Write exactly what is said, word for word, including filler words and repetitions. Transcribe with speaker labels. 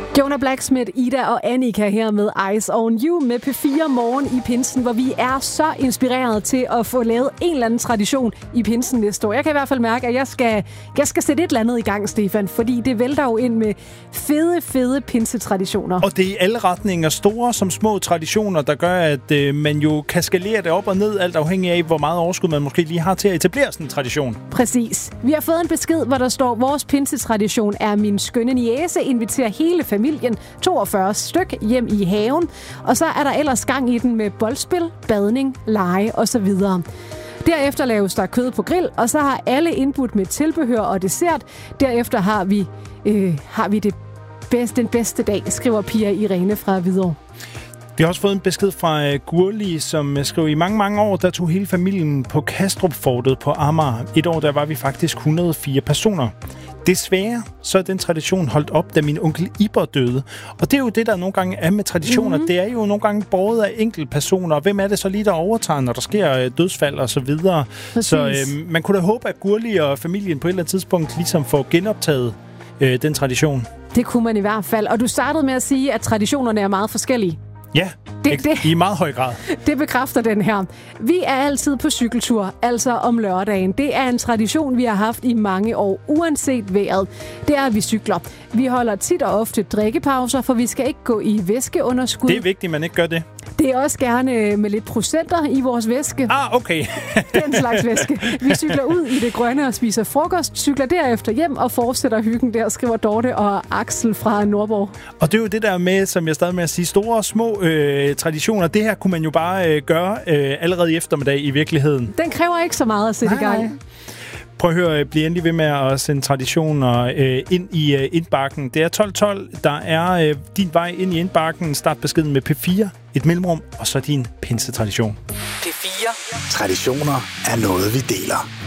Speaker 1: Jonah Blacksmith, Ida og Annika her med Eyes on You med P fire Morgen i pinsen, hvor vi er så inspireret til at få lavet en eller anden tradition i pinsen næste år. Jeg kan i hvert fald mærke, at jeg skal, jeg skal sætte et eller andet i gang, Stefan, fordi det vælter jo ind med fede, fede pinsetraditioner.
Speaker 2: Og det er i alle retninger, store som små traditioner, der gør, at øh, man jo kan skalere det op og ned, alt afhængig af, hvor meget overskud man måske lige har til at etablere sådan en tradition.
Speaker 1: Præcis. Vi har fået en besked, hvor der står, vores pinsetradition er min skønne niece inviterer hele familien, toogfyrre styk, hjem i haven. Og så er der ellers gang i den med boldspil, badning, lege osv. Derefter laves der kød på grill, og så har alle indbudt med tilbehør og dessert. Derefter har vi, øh, har vi det bedste, den bedste dag, skriver Pia Irene fra Hvidovre.
Speaker 2: Vi har også fået en besked fra uh, Gurli, som uh, skriver, i mange, mange år, der tog hele familien på Kastrup-fortet på Amager. Et år, der var vi faktisk et hundrede og fire personer. Desværre så er den tradition holdt op, da min onkel Iber døde. Og det er jo det, der nogle gange er med traditioner. Mm-hmm. Det er jo nogle gange båret af enkelte personer. Og hvem er det så lige, der overtager, når der sker øh, dødsfald og så videre? Præcis. Så øh, man kunne da håbe, at Gurli og familien på et eller andet tidspunkt ligesom får genoptaget øh, den tradition.
Speaker 1: Det kunne man i hvert fald. Og du startede med at sige, at traditionerne er meget forskellige.
Speaker 2: Ja, det, det, i meget høj grad.
Speaker 1: Det bekræfter den her. Vi er altid på cykeltur, altså om lørdagen. Det er en tradition, vi har haft i mange år, uanset vejret. Det er, at vi cykler. Vi holder tit og ofte drikkepauser, for vi skal ikke gå i væskeunderskud.
Speaker 2: Det er vigtigt, at man ikke gør det.
Speaker 1: Det er også gerne med lidt procenter i vores væske.
Speaker 2: Ah, okay.
Speaker 1: Den slags væske. Vi cykler ud i det grønne og spiser frokost, cykler derefter hjem og fortsætter hyggen der, skriver Dorte og Axel fra Nordborg.
Speaker 2: Og det er jo det der med, som jeg stadig med at sige, store og små øh, traditioner. Det her kunne man jo bare øh, gøre øh, allerede i eftermiddag i virkeligheden.
Speaker 1: Den kræver ikke så meget at sætte
Speaker 2: nej,
Speaker 1: i gang.
Speaker 2: Nej. Prøv at høre, bliv endelig ved med at sende traditioner øh, ind i øh, indbakken. Det er tolv tolv, der er øh, din vej ind i indbakken. Start beskeden med P fire, et mellemrum, og så din pinsetradition.
Speaker 3: P fire. Traditioner er noget, vi deler.